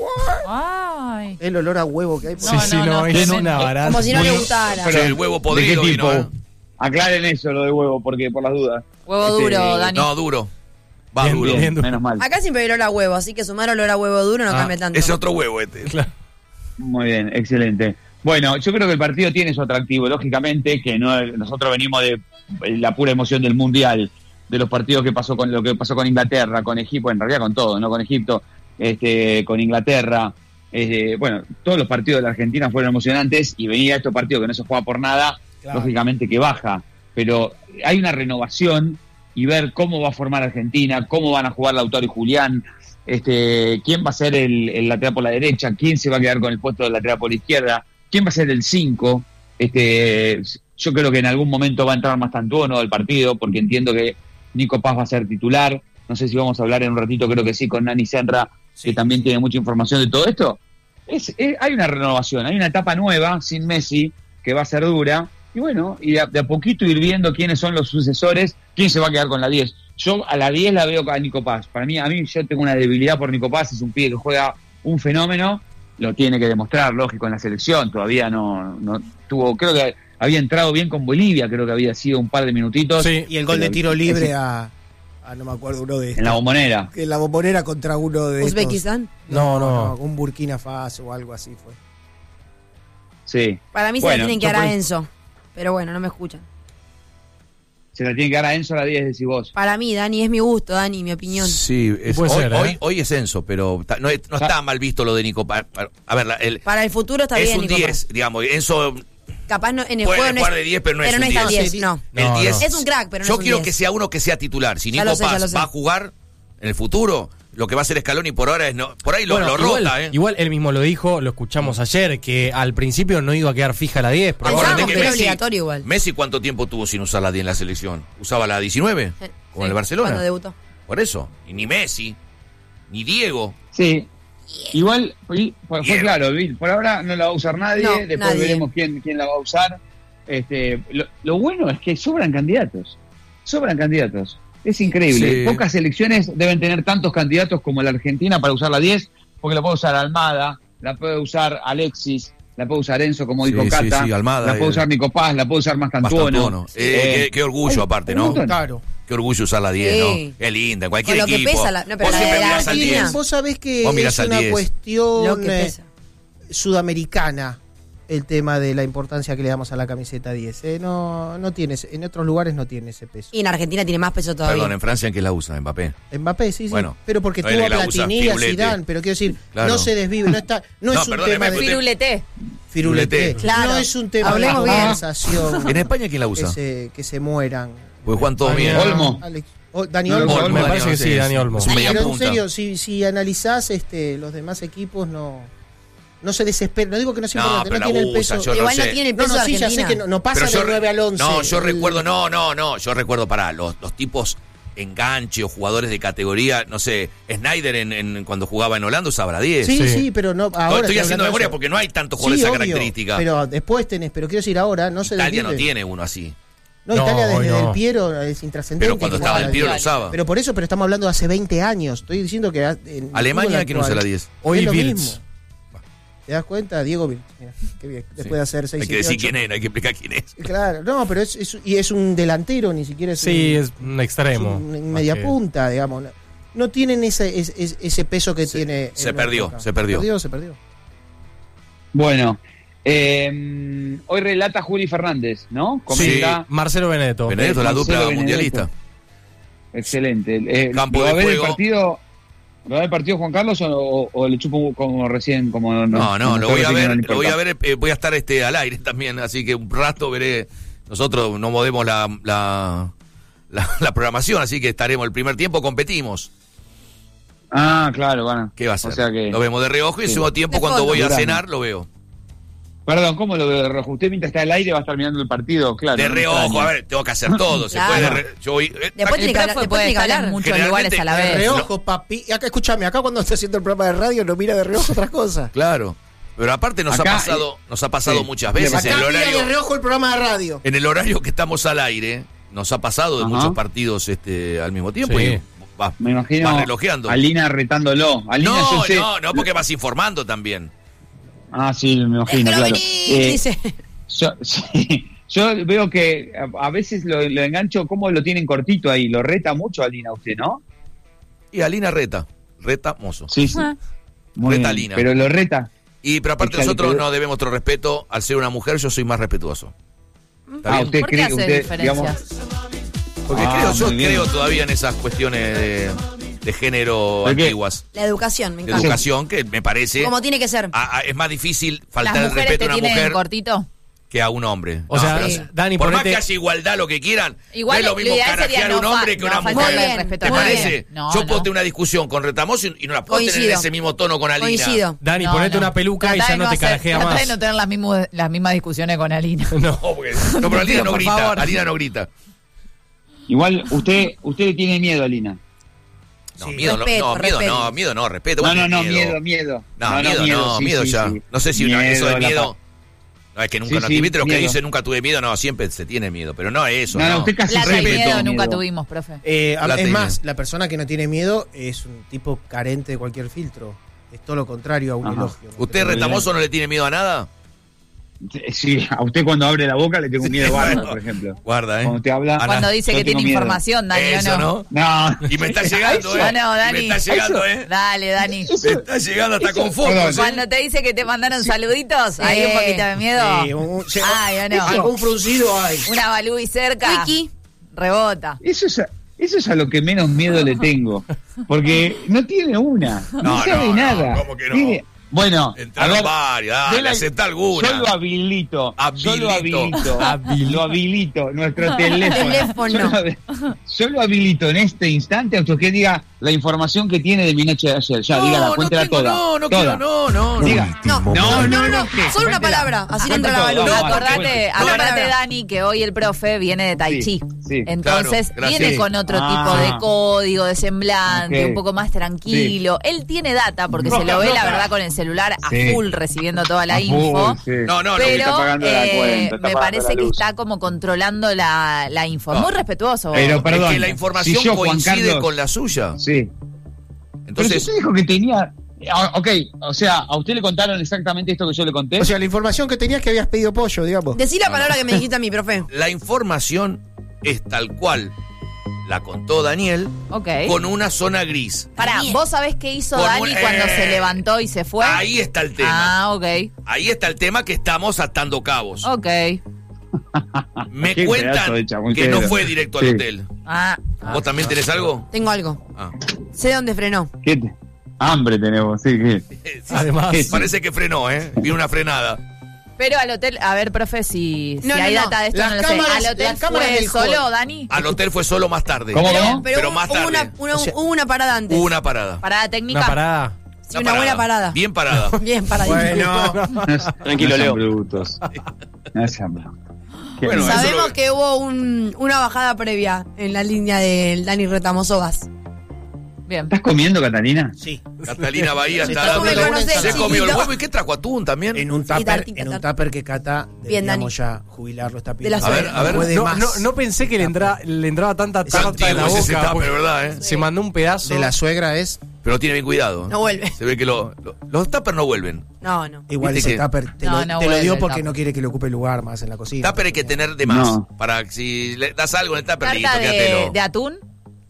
Ay. El olor a huevo que hay. por Sí, No, sí, no, no, no, es tremendo. una barata. Como si no le Bueno, gustara. pero- Sí, el huevo ¿De qué podrido tipo? vino, ¿eh? Aclaren eso, lo de huevo, porque por las dudas. Huevo Este, duro, Dani. No, duro. Va Bien, duro. bien. Bien, menos mal. Acá siempre hay olor a huevo, así que sumar olor a huevo duro no Ah, cambia tanto. Es otro huevo este. Claro. Muy bien, excelente. Bueno, yo creo que el partido tiene su atractivo, lógicamente, que no nosotros venimos de la pura emoción del Mundial, de los partidos que pasó con lo que pasó con Inglaterra, con Egipto, en realidad con todo, no con Egipto, este, con Inglaterra, eh, bueno, todos los partidos de la Argentina fueron emocionantes y venía estos partidos que no se juega por nada, Claro. lógicamente que baja, pero hay una renovación y ver cómo va a formar Argentina, cómo van a jugar Lautaro y Julián, este, quién va a ser el, el lateral por la derecha, quién se va a quedar con el puesto del lateral por la izquierda, quién va a ser el cinco. Este, yo creo que en algún momento va a entrar Mastantuono al partido, porque entiendo que Nico Paz va a ser titular. No sé si vamos a hablar en un ratito, creo que sí, con Nani Senra, que también tiene mucha información de todo esto. Es, es- hay una renovación, hay una etapa nueva sin Messi, que va a ser dura. Y bueno, y de a, de a poquito ir viendo quiénes son los sucesores, quién se va a quedar con la diez. Yo a la diez la veo a Nico Paz. Para mí, a mí yo tengo una debilidad por Nico Paz, es un pibe que juega un fenómeno, lo tiene que demostrar, lógico, en la selección, todavía no, no tuvo, creo que había entrado bien con Bolivia, creo que había sido un par de minutitos. Sí. Y el gol de Pero- tiro libre ese- a, a no me acuerdo uno de estos. En la bombonera. Que en la bombonera contra uno de estos. Uzbekistán. No, no. Un Burkina Faso o algo así fue. Sí. Para mí se Bueno, la tienen que yo dar a por- Enzo. Pero bueno, no me escuchan. Se la tiene que dar a Enzo a la diez, decís vos. Para mí, Dani, es mi gusto, Dani, mi opinión. Sí, es- Puede hoy, ser, ¿eh? hoy, hoy es Enzo, pero ta- no, es- no está mal visto lo de Nico Paz. A ver, la- el, Para el futuro está es bien, un Nico diez, Paz. digamos. Enzo Capaz no, en el puede juego no jugar es, de diez, pero no es pero un no está diez. diez, no. el No, diez no. Es un crack, pero no yo es un quiero diez. que sea uno que sea titular. Si Ya Nico lo sé, ya Paz lo sé. va a jugar en el futuro, lo que va a hacer Scaloni por ahora es no. Por ahí lo, Bueno, lo igual, rota, ¿eh? igual él mismo lo dijo, lo escuchamos ayer, que al principio no iba a quedar fija la diez. Pensábamos Acuérdate que que era Messi- obligatorio igual. Messi, ¿cuánto tiempo tuvo sin usar la diez en la selección? ¿Usaba la diecinueve? Eh, Con sí, el Barcelona. Cuando debutó. Por eso. Y ni Messi, ni Diego. Sí. Igual, fue, fue Bien. claro, Bill, por ahora no la va a usar nadie, No, después nadie. veremos quién, quién la va a usar. Este, lo, lo bueno es que sobran candidatos, sobran candidatos. Es increíble. Sí. Pocas selecciones deben tener tantos candidatos como la Argentina para usar la diez, porque la puede usar Almada, la puede usar Alexis, la puede usar Enzo, como Sí, dijo sí, Cata, sí, Almada, la puede eh. usar Nico Paz, la puede usar Mastantuono. Mastantuono. Eh, qué, qué orgullo hay aparte, un ¿no? montón. Claro. Qué orgullo usar la diez, Sí. ¿no? Es linda, en cualquier Con lo que equipo. pesa la- no, pero Vos la siempre de la mirás al Argentina- diez. Vos sabés que Vos mirás es al una diez. Lo cuestión que eh, pesa. sudamericana el tema de la importancia que le damos a la camiseta diez. eh. No, no tiene, ese- en otros lugares no tiene ese peso. Y en Argentina tiene más peso todavía. Perdón, en Francia, ¿en qué la usa? Mbappé. Mbappé, sí, sí. Bueno, pero porque no es tuvo a que la usa Platini y a Firulete. Zidane, pero quiero decir, Claro. no se desvive, no está, no, No, es un perdóneme, tema de pero- Firulete. firulete, Claro. no es un tema de Hablemos bien. conversación ¿En España quién la que usa? se, que se mueran. Porque juegan todos bien. España- Olmo. Alex, oh, Dani No, Olmo. Olmo, Me Dani parece que sí, Dani Olmo. Es un media Pero en punta. serio, si, si analizás este, los demás equipos, no, no se desesperan. No digo que no se No, importante, pero no, la tiene el usa, peso. yo no Igual no sé. tiene el No, peso no, de sí, ya sé Argentina. que no, no pasa Pero del nueve al once. No, yo El- recuerdo, no, no, no, yo recuerdo para los, los tipos enganche o jugadores de categoría, no sé, Snyder en, en- cuando jugaba en Holanda usaba la diez. Sí, Sí. sí, pero no. Ahora Estoy estoy haciendo hablando de memoria eso. porque no hay tantos Sí, jugadores de esa obvio, característica. Pero después tenés, pero quiero decir ahora, no se Italia no desvive. tiene uno así. No, No, Italia hoy desde no. Del Piero es intrascendente. Pero cuando que estaba jugaba el la Piero lo diez. usaba. Pero por eso, pero estamos hablando de hace veinte años. Estoy diciendo que en- en Alemania, fútbol ¿quién usa la actual diez? Hoy es lo Wirtz. mismo. ¿Te das cuenta? Diego Wirtz. Mira, qué bien. Después Sí. de hacer seis Hay que decir quién es, hay que explicar quién es. Claro, no, pero es, es- y es un delantero, ni siquiera es Sí, un, es un extremo. es un más media que- punta, digamos. No, no tienen ese, ese, ese peso que Se- tiene. se en perdió, nuestra- se perdió. Se perdió, se perdió. Bueno, eh, hoy relata Juli Fernández, ¿no? Comenta. Marcelo Benedetto. Benedetto, la dupla Marcelo mundialista. Excelente. Eh, Campo ¿lo va de a ver el juego. partido? ¿Lo va a ver el partido Juan Carlos o, o- o le chupo como recién? Como No, no, como lo voy a recién que no ver, le lo voy a importa? ver, eh, voy a estar este al aire también, así que un rato veré. Nosotros no movemos la, la, la, la programación, así que estaremos el primer tiempo, competimos. Ah, claro, bueno. ¿Qué va a ser? O sea que... Lo vemos de reojo y en Sí. segundo tiempo De cuando fondo. voy a Durante. cenar lo veo. Perdón, ¿cómo lo veo de reojo? Usted mientras está al aire va a estar mirando el partido, claro. De no reojo, extraña. a ver, tengo que hacer todo. Se Claro. puede re- yo voy- eh, Después tiene que hablar. profe Después puede tiene que estar en hablar. muchos Generalmente- lugares a la De vez. reojo, papi. Y acá, escúchame, acá cuando está haciendo el programa de radio no mira de reojo otras cosas. Claro. Pero aparte nos Acá, ha pasado, nos ha pasado sí. muchas veces Acá en el mira de horario, reojo el programa de radio. en el horario que estamos al aire, nos ha pasado de Ajá. muchos partidos este al mismo tiempo Sí. y va, Me imagino va relojeando. a Lina retándolo. A Lina, No, yo sé- no, no, porque vas informando también. Ah, sí, me imagino, Déjalo claro. venir, Eh, dice. yo, sí, yo veo que a, a veces lo, lo engancho, ¿cómo lo tienen cortito ahí? Lo reta mucho a Lina usted, ¿no? Y Alina reta, reta mozo. Sí, sí. Ah. Muy Reta bien, Lina. pero lo reta. Y pero aparte Échale, nosotros pero- no debemos otro respeto, al ser una mujer yo soy más respetuoso. ¿Está Ah, bien? usted ¿Por qué cree hace usted, diferencias? digamos, Porque Ah, creo, yo muy bien. creo todavía en esas cuestiones de, de género ¿Por qué? antiguas, La educación, me de encanta. educación, que me parece Como tiene que ser. a- a- es más difícil Las faltar el mujeres respeto te a una tienen mujer cortito. que a un hombre. O No, sea, pero- sí. Dani, por más ponete... que haya igualdad, lo que quieran, Igual no es lo mismo ideal sería carajear a no un hombre fa- que una no mujer. faltarle faltarle el el respeto ¿Te a nadie. parece? No, Yo no. puedo tener una discusión con Retamoso y y no la puedo tener en Coincido. ese mismo tono con Alina. Coincido. Dani, No, ponete no. una peluca y Tratá ya de no te hacer- carajea tratá más. de no tener las, mismo- las mismas discusiones con Alina. No, porque, no, pero Alina no Por grita. favor. Alina no grita. igual usted usted le tiene miedo a Lina. No, Sí, miedo, respeto, no, no, miedo respeto. no, miedo no, respeto. No, bueno, no, no, miedo, miedo. No, miedo no, sí, miedo sí, ya. sí. No sé si una- eso de la miedo. pa- No, es que nunca Sí, nos sí, viste lo que miedo. dice, nunca tuve miedo, no, siempre se tiene miedo, pero no es eso. No, No, no, usted casi Plata y respeto, miedo nunca miedo. tuvimos, profe. Eh, a- Plata y es más, miedo. la persona que no tiene miedo es un tipo carente de cualquier filtro. Es todo lo contrario a un Ajá. elogio. ¿me ¿Usted, entendés? Retamoso, no le tiene miedo a nada? Sí, a usted cuando abre la boca le tengo miedo Sí, bárbaro, bueno. por ejemplo. Guarda, ¿eh? Cuando usted habla... Ana, Cuando dice yo que tengo tiene miedo. información, Dani, ¿o Eso, no? ¿no? No. Y me está llegando, ¿eh? No, no, Y Dani. me está llegando, ¿eh? Dale, Dani. Me está llegando hasta con focos, Perdón. ¿eh? Cuando te dice que te mandaron saluditos, hay un Sí. poquito de miedo. Sí, un- un- Ay, ¿o no? Algún fruncido hay. Una balúi cerca. Wiki. Rebota. Eso es, a, eso es a lo que menos miedo le tengo. Porque no tiene una. No, No, sabe no, nada. no, ¿cómo que no? Tiene- bueno, Entraron a ver, varias, dale, yo la- aceptá alguna. Yo lo habilito. Yo lo Habilito. habilito. Habilito. Lo habilito. Nuestro teléfono. Teléfono. Yo, lo, yo lo habilito en este instante a que diga la información que tiene de mi noche de ayer. Ya, No, dígala, no cuéntela tengo, toda. no, no toda. quiero, no, no. no. Diga. No, No, no, no, no. ¿qué? Solo una Cuéntela. palabra. Así no entra la Cuenta todo, balúa. no, acordate, cuente. acordate palabra. Dani, que hoy el profe viene de Tai Sí, Chi. sí. Entonces Claro, gracias. viene con otro Ah. tipo de código, de semblante, Ok. un poco más tranquilo. Él tiene data porque se lo ve, la verdad, con el celular a Sí. full recibiendo toda la A info. full, sí. No, no, no. Pero está pagando la eh, cuenta, está me pagando parece la que luz. está como controlando la, la info. No. Muy respetuoso. Pero, perdón, es que la información si yo, Juan coincide Carlos- con la suya. Sí. Pero Entonces, si usted dijo que tenía... Ah, ok, o sea, ¿a usted le contaron exactamente esto que yo le conté? O sea, la información que tenías que habías pedido pollo, digamos. Decí la palabra que me dijiste a mí, profe. la información es tal cual la contó Daniel, Ok. con una zona gris. Pará, Daniel. ¿vos sabés qué hizo Con Dani un- cuando eh, se levantó y se fue? Ahí está el tema. Ah, ok. Ahí está el tema que estamos atando cabos. Ok. Me Qué pedazo cuentan de que chamuquero. no fue directo al Sí. hotel. Ah, ¿Vos también tenés algo? Tengo algo. Ah. Sé dónde frenó. ¿Qué te- Hambre tenemos, sí, que... Sí, Además, parece que frenó, ¿eh? Vino una frenada. pero al hotel, a ver, profe, si, si No, no, hay no. data de esto, Las no lo sé. cámaras- ¿Al hotel las cámaras fue del solo, hall. Dani? Al hotel fue solo más tarde. ¿Cómo, Pero, cómo? pero Pero hubo- más hubo tarde. una, una- O sea, hubo una parada antes. Hubo una parada. Parada técnica. una parada. Sí, una buena parada. Bien parada. Bien paradita. Bueno, Tranquilo, Leo. Brutos. No sean brutos. Qué- Bueno, eso Sabemos lo- que hubo un- una bajada previa en la línea del Dani Retamoso Gas. Bien. ¿Estás comiendo, Catalina? sí. Catalina Bahía Se está está dando. comiendo una Se ensalada. comió el Chiquito. huevo y qué trajo atún también. En un Y tupper, tartita, en un tartita. tupper que Cata Bien, deberíamos ya jubilarlo, está De la pidiendo. A ver, suegra. a ver. puede No, más. no, no pensé que le, entra- le entraba tanta Es tarta en la antiguo ese boca. tupper, porque ¿verdad? ¿eh? Se mandó un pedazo. De la suegra es Pero tiene bien cuidado. No vuelve. Se ve que lo- lo- los tuppers no vuelven. No, no. igual Viste ese que- tupper te, No, lo, no te lo vuelve dio el porque tupper. no quiere que le ocupe lugar más en la cocina. Tupper hay que tener de más. No. Para que si le das algo en el tupper, listo, ¿Tarta de, quédatelo. de atún?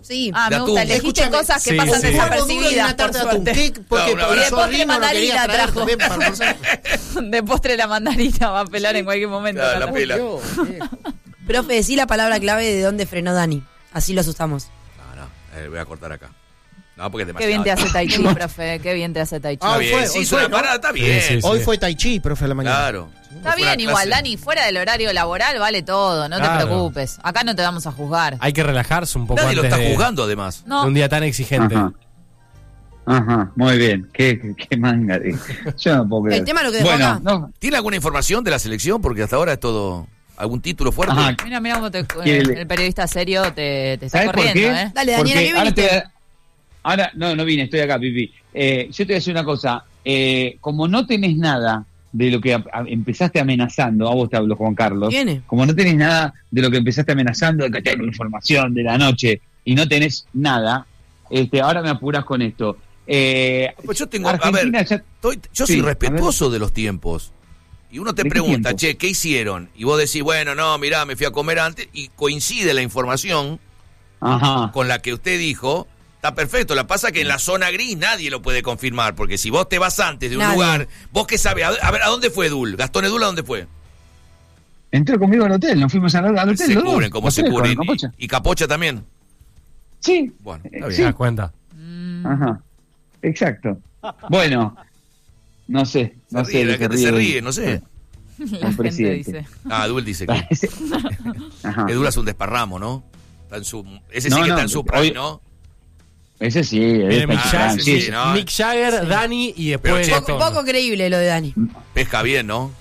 Sí. Ah, De me gusta. atún. Elegiste Escúchame, cosas que sí, pasan sí. desapercibidas, Una por tarta de atún. suerte. ¿Qué? Porque No, una por brava. su De postre ritmo no quería mandarina traer trajo. también para almorzar. De postre la mandarina va a pelar en cualquier momento. Claro, la Cata. pela. Dios, eh. Profe, decí la palabra clave de dónde frenó Dani. Así lo asustamos. No, no, eh, voy a cortar acá. No, porque es Qué bien te demasiado. hace Tai Chi, profe. Qué bien te hace Tai Chi. Ah, Está hoy bien, fue, sí, hoy hizo fue, una ¿no? parada, está bien. Sí, sí, Hoy fue Tai Chi, profe, a la mañana. Claro. Está Fue una bien, igual, clase. Dani. Fuera del horario laboral vale todo. No Claro. te preocupes. Acá no te vamos a juzgar. Hay que relajarse un poco Nadie lo antes está de, juzgando, además. de No. un día tan exigente. Ajá. Ajá, muy bien. Qué, qué, qué manga. de- Yo no puedo creer. El tema lo que dejó Bueno, acá. no. ¿Tiene alguna información de la selección? Porque hasta ahora es todo... ¿Algún título fuerte? Ajá. Mira, mira cómo te, ¿Quiere- el periodista serio te, te está ¿Sabes por corriendo, qué? ¿eh? Dale, Daniela, Porque ¿qué ahora, te viniste? voy a- ahora, no, no vine, estoy acá, Pipi. Eh, yo te voy a decir una cosa. Eh, como no tenés nada de lo que a- a- empezaste amenazando, a vos te hablo, Juan Carlos. Viene. Como no tenés nada de lo que empezaste amenazando, de que tengo información de la noche, y no tenés nada, este, ahora me apuras con esto. Eh, Pues yo tengo... A Argentina ver, ya- estoy- yo Sí, soy a respetuoso de los tiempos. Y uno te ¿De qué pregunta, tiempos? che, ¿qué hicieron? Y vos decís, bueno, no, mirá, me fui a comer antes. Y coincide la información Ajá. con la que usted dijo. Está perfecto. La pasa que en la zona gris nadie lo puede confirmar. Porque si vos te vas antes de un Nadie. lugar, vos qué sabés. A ver, ¿a dónde fue Edul? Gastón Edul, ¿a dónde fue? Entró conmigo al hotel, nos fuimos al, al hotel. Se los dos, cubren, como los se tres, con cubren. Capocha. Y, y Capocha también. Sí. Bueno, Eh, está ¿Te bien. das cuenta? Ajá. Exacto. Bueno, no sé. Se No ríe, sé. la de qué gente se ríe. ríe, no sé. La el gente presidente. dice. Ah, Edul dice que Ajá. Edul es un desparramo, ¿no? Está en su, ese sí No, que no, está en su prime, hoy- ¿no? Ese sí. Viene ese Mick está- Jagger, sí, sí. no. Mick Jagger, Dani y después Pero, che, Gastón. Poco, poco creíble lo de Dani. Pesca bien, ¿no?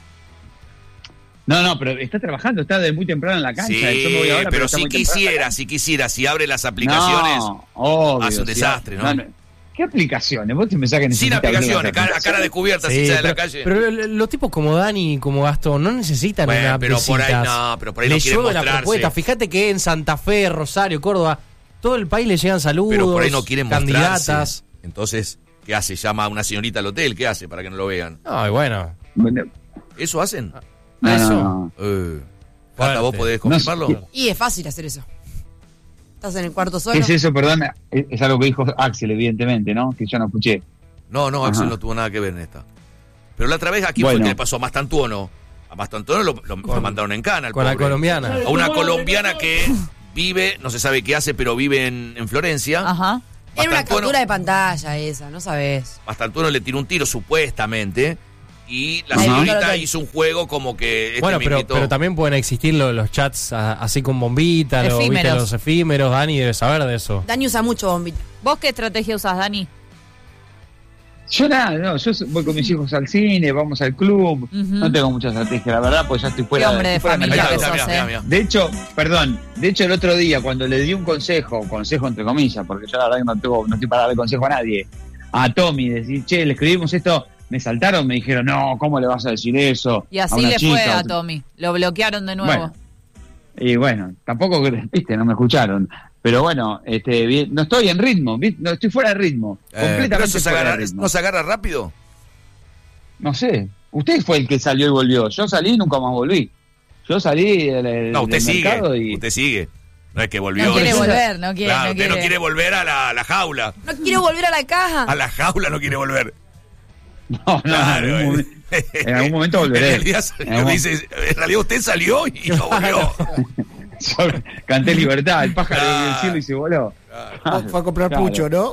No, no, pero está trabajando, está de muy temprano en la cancha. Sí, Yo me voy ahora, pero está si muy temprano en la quisiera, cancha. si quisiera, si abre las aplicaciones, No, obvio, hace un sí, desastre, ¿no? ¿Qué aplicaciones? Vos te pensás que sin necesitas abrir aplicaciones, las cara, a cara descubierta, Sí, sin salir de pero, la calle. pero l- los tipos como Dani y como Gastón no necesitan Bueno, una pero por ahí no, pero por ahí no Le quieren llueve la mostrarse. propuesta. Fíjate que en Santa Fe, Rosario, Córdoba, todo el país le llegan saludos. Pero por ahí no quieren candidatas. mostrarse. Entonces, ¿qué hace? ¿Llama a una señorita al hotel? ¿Qué hace para que no lo vean? No, y bueno. Bueno, ¿Eso hacen? no, eso. no, no. Eh, Cata, Fuerte. ¿vos podés No confirmarlo? sé. Y es fácil hacer eso. Estás en el cuarto ¿Qué solo. es eso? Perdón, es, es algo que dijo Axel, evidentemente, ¿no? Que yo no escuché. No, no, Axel Ajá. no tuvo nada que ver en esta. Pero la otra vez, ¿a quién Bueno. fue que le pasó? ¿A Mastantuono? A Mastantuono lo, lo- lo mandaron en cana. al Con la pobre. colombiana. A una colombiana que vive, no se sabe qué hace, pero vive en, en Florencia. Ajá. Era una Mastantuono- captura de pantalla esa, no sabes. Mastantuono le tiró un tiro, supuestamente. Y la Ajá. señorita Ajá. hizo un juego como que. Este Bueno, pero, mismito- pero también pueden existir lo- los chats a- así con bombitas, lo- ¿viste? Efímeros. los efímeros. Dani debe saber de eso. Dani usa mucho bombita. ¿Vos qué estrategia usás, Dani? Yo nada, no, yo voy con mis hijos al cine, vamos al club. Ujú. No tengo mucha estrategia, la verdad, pues ya estoy fuera Qué hombre de estoy fuera Ahí familia está, mercado. mirá, que mirá, sos, mirá, eh. mirá. De hecho, perdón, de hecho el otro día cuando le di un consejo, consejo entre comillas, porque yo la verdad que no, tengo, no estoy para darle consejo a nadie, a Tommy, decir, che, le escribimos esto, me saltaron, me dijeron, no, ¿cómo le vas a decir eso? Y a así una le chica?" fue a Tommy. Lo bloquearon de nuevo. Bueno, y bueno, tampoco, viste, no me escucharon. Pero bueno, este, bien, no estoy en ritmo, ¿viste? No estoy fuera de ritmo, Eh, pero completamente eso se fuera agarra, de ritmo. ¿no se agarra rápido? No sé, usted fue el que salió y volvió. Yo salí y nunca más volví. Yo salí del, del- No, usted del sigue. mercado y... Usted sigue. No es que volvió. No quiere Eso- volver, no quiere, Claro, no usted quiere. no quiere volver a la, a la jaula. No quiero volver a la caja. A la jaula no quiere volver. No, no, Claro, en, algún, eh. momen- en algún momento volveré. En realidad, En algún- dice, en realidad usted salió y no volvió. Yo canté libertad, el pájaro Claro. del cielo y se voló. Fue a comprar Claro. pucho, ¿no?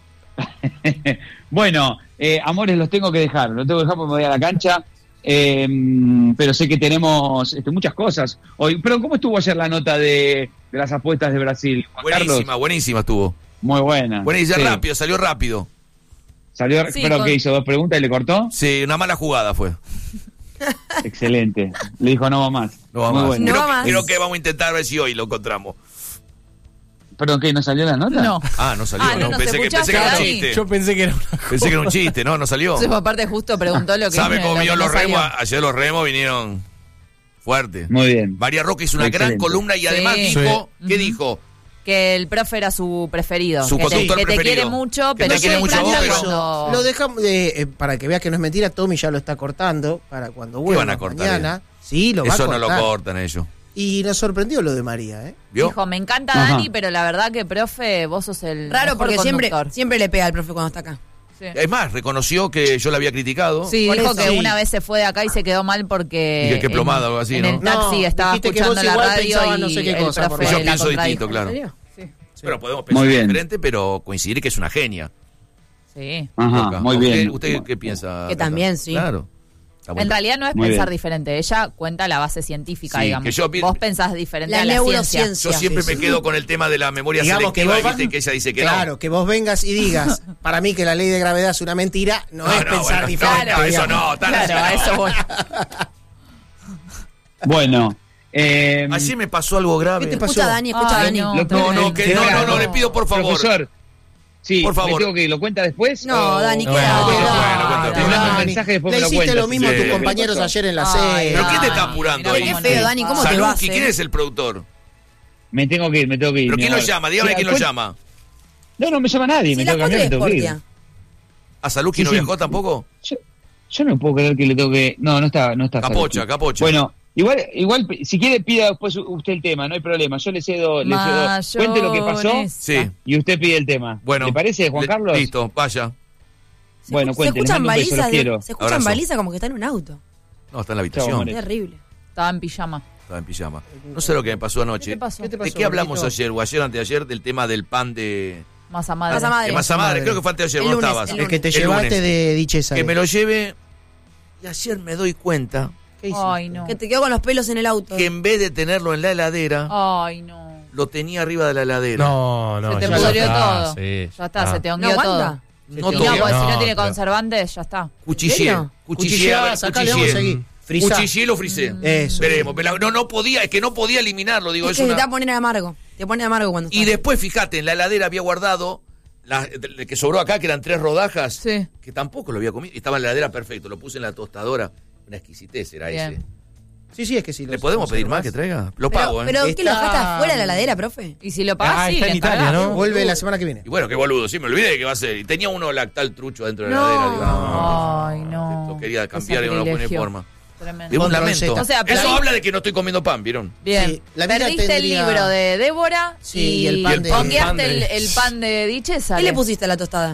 Bueno, eh, amores, los tengo que dejar. Los tengo que dejar porque me voy a la cancha. Eh, pero sé que tenemos este, muchas cosas hoy. Pero ¿cómo estuvo ayer la nota de, de las apuestas de Brasil, Juan Buenísima, Carlos? buenísima estuvo. Muy buena. Buenísima, Sí. rápido, salió rápido. Salió, Sí, pero con- que hizo dos preguntas y le cortó. Sí, una mala jugada fue. Excelente. Le dijo no va más. No va Muy más. bueno. No creo, va que, más. creo que vamos a intentar ver si hoy lo encontramos. ¿Perdón, qué? ¿No salió la nota? No. Ah, no salió. Ah, no no, nos pensé, que, pensé escuchaste, que era un Dani. chiste. Yo pensé que era una Pensé que era un chiste, no, no salió. Entonces, aparte, justo preguntó lo que ¿Sabe lo cómo que vinieron no los remos? salió. Ayer los remos vinieron fuerte. Muy bien. María Roca hizo una gran Excelente. columna y además Sí. dijo, Sí. ¿qué Ujú. dijo? Que el profe era su preferido. Su que te, conductor que te preferido. quiere mucho, Que pero te quiere se mucho a vos, extraña pero- cuando... Lo dejamos, eh, eh, para que veas que no es mentira, Tommy ya lo está cortando para cuando vuelva van a cortar, mañana. Sí, lo va a Eso no cortar. lo cortan ellos. Y nos sorprendió lo de María, ¿eh? ¿Vio? Dijo, me encanta Ajá. Dani, pero la verdad que, profe, vos sos el Raro mejor porque siempre, conductor. siempre le pega al profe cuando está acá. Sí, Es más, reconoció que yo la había criticado. Sí, Por dijo eso. que Sí. una vez se fue de acá y se quedó mal porque... Dije, qué plomada en- o algo así, en ¿no? el taxi No, estaba dijiste que escuchando vos la igual radio pensabas y no sé qué el cosa, por profe Yo la pienso contradijo. distinto, claro. ¿En serio? Pero podemos pensar Muy bien. diferente, pero coincidir que es una genia. Sí. Ajá, Loca. muy ¿Usted- bien. ¿Usted qué piensa? Que Cata? también, sí. Claro. Está bueno. En realidad no es Muy pensar bien. diferente, ella cuenta la base científica, Sí, digamos. que yo pi- Vos pensás diferente La a la neurociencia. ciencia. Yo siempre Sí, me sí. quedo con el tema de la memoria Digamos que selectiva, vos y viste vas- que ella dice que Claro, no. que vos vengas y digas, para mí que la ley de gravedad es una mentira, no, No, es no, pensar bueno, diferente. no, no, eso digamos. no, tal- Claro, a eso voy. Bueno, eh, Ayer me pasó algo grave. ¿Qué te pasó? Escucha a Dani, escucha a Ay, Dani. no. Lo- No, no, que no, no, no, le pido por favor. profesor, sí, Por favor. ¿me tengo que lo cuenta después? No, o- Dani, No, quédate. no, bueno, dale. bueno, Te bueno. mando un Dani, mensaje, después le me lo hiciste cuentas, lo mismo sí. a tus Sí. compañeros ayer en la Ay, C. ¿Pero quién te Dani, está apurando mirá ahí? Qué cómo feo, no. Dani, ¿cómo te Saluki, vas, eh? ¿quién es el productor? Me tengo que ir, me tengo que ir. ¿Pero mi quién lo amor. llama? Dígame Sí, quién lo cuen- llama. No, no me llama nadie, Si me las tengo que cuatro cambiar, de me tengo que ir. Sportia. ¿A Saluki Sí, no sí. viajó tampoco? Yo, yo no puedo creer que le tengo que... No, no está, no está. Capocha, Saluki. capocha. Bueno, igual, igual, si quiere pida después usted el tema, no hay problema. Yo le cedo, le cedo. Cuente lo que pasó Mayonesa. Sí. y usted pide el tema. Bueno. ¿Le parece, Juan Le- Carlos? Listo, vaya. Se Bueno, escu- se cuente, les escuchan mando un beso, los balizas, quiero. se escuchan Abrazo. balizas como que está en un auto. No, está en la Chao, habitación. amores. Terrible. Estaba en pijama. Estaba en pijama. No sé lo que me pasó anoche. ¿Qué te pasó? ¿Qué te ¿De pasó, qué hablamos Gordito? ayer o ayer, anteayer, del tema del pan de, Masa madre. Masa madre. de masa madre? madre. Creo que fue anteayer, El no lunes, estabas. el El que te El llevaste lunes. de dichesa. Que me lo lleve. Y ayer me doy cuenta ¿Qué hiciste? Ay, no. Que te quedó con los pelos en el auto. que en vez de tenerlo en la heladera, Ay, no. lo tenía arriba de la heladera. No, no. Se te ya pudrió está, todo. sí, Ya está, ah. se te ¿No hongueó todo. aguanta? No Y no, toqué. porque si No, no tiene pero- conservantes, ya está. Cuchillé. serio? Cuchillé. Cuchilleás, acá le vamos a seguir. Frisá. Cuchillé y lo frisé. Eso. Veremos. pero No, no podía, es que no podía eliminarlo, digo, Es es que una- te va a poner amargo. Te pone amargo cuando Y está. después, fíjate, en la heladera había guardado la, de- que sobró acá, que eran tres rodajas, Sí. que tampoco lo había comido. Estaba en la heladera perfecto, lo puse en la tostadora. Una exquisitez era Bien. ese. Sí, sí, es que sí. ¿Le podemos pedir más que traiga? Lo pago, ¿eh? Pero, ¿pero qué lo Está- dejaste afuera de la heladera, profe? Y si lo pagas, Ah, sí, está le en Italia, encargás. ¿no? Vuelve la semana que viene. Y bueno, qué boludo, sí, me olvidé que va a ser. Y tenía uno lactal trucho adentro de la heladera. Digo, no, Ay, no. Lo quería Qué cambiar y no lo pone sacrilegio. forma. Tremendo. Es un Control lamento. Z. O sea, pero Eso ahí- habla de que no estoy comiendo pan, ¿vieron? Bien. Sí, la vida Perdiste tendría- el libro de Débora Sí, y, y el pan de- hongueaste pan de- el, el pan de Dichesa. ¿Qué le pusiste a la tostada?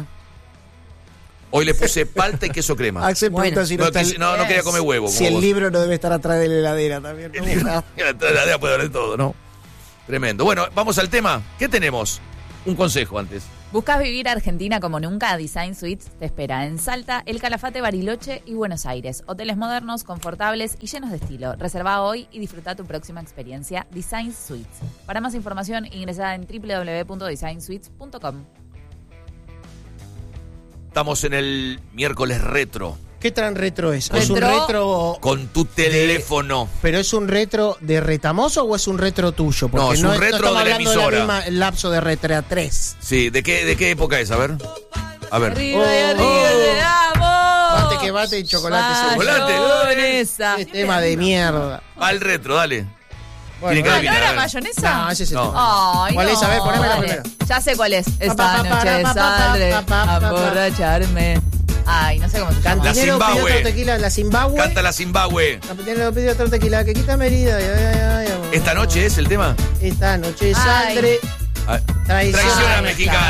Hoy le puse palta y queso crema. Axel Bueno. pregunta si no, No, está quise- el- no, no quería comer huevo. si como el vos. libro no debe estar atrás de la heladera también. ¿no? La heladera puede haber de todo, ¿no? Tremendo. Bueno, vamos al tema. ¿Qué tenemos? Un consejo antes. ¿Buscas vivir Argentina como nunca? Design Suites te espera en Salta, El Calafate, Bariloche y Buenos Aires. Hoteles modernos, confortables y llenos de estilo. Reserva hoy y disfruta tu próxima experiencia Design Suites. Para más información ingresa en doble u doble u doble u punto design suites punto com. Estamos en el miércoles retro. ¿Qué tan retro es? ¿Es un Retro. retro, Con tu teléfono. pero es un retro de retamoso o es un retro tuyo? No, es un retro estamos de la hablando emisora. del misma lapso de retro tres. Sí, ¿de qué, de qué época es? A ver. A ver. Arriba y Oh, arriba oh. te amo. Bate que bate y chocolate seguro. Chocolate. Mayonesa. Qué tema de mierda. Va al retro, dale. Bueno, Tiene que Ah, ¿no adivinar, era a ver. mayonesa? no, ese es el No. tema. Ay, ¿Cuál no, es? A ver, poneme la dale. primera. Ya sé cuál es. Pa, pa, Esta pa, noche pa, pa, pa, saldré pa, pa, a pa, pa. emborracharme. Ay, no sé cómo se llama. La Cantinero pidió Zimbabue. otro tequila, la Zimbabue. Canta la Zimbabue. Cantinero pidió otro tequila, que quita herida. Ay, ay, ay, ay. ¿Esta noche es el tema? Esta noche Ay. saldré. Ah, Traición Traición a la a mexicana.